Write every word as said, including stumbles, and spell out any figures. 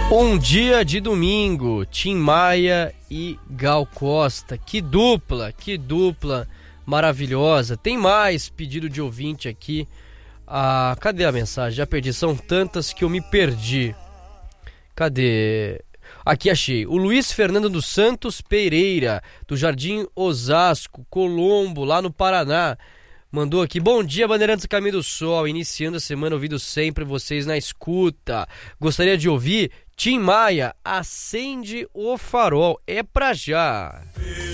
Um dia de domingo, Tim Maia e Gal Costa. Que dupla, que dupla maravilhosa. Tem mais pedido de ouvinte aqui. Ah, cadê a mensagem? Já perdi, são tantas que eu me perdi. Cadê? Aqui achei. O Luiz Fernando dos Santos Pereira, do Jardim Osasco, Colombo, lá no Paraná. Mandou aqui, bom dia, Bandeirantes do Caminho do Sol, iniciando a semana ouvindo sempre vocês na escuta. Gostaria de ouvir Tim Maia, Acende o Farol, é pra já.